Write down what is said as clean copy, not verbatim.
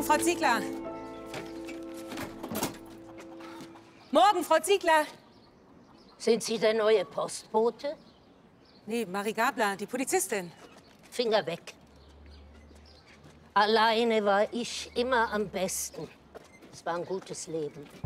Frau Ziegler. Morgen, Frau Ziegler. Sind Sie der neue Postbote? Nee, Marie Gabler, die Polizistin. Finger weg. Alleine war ich immer am besten. Es war ein gutes Leben.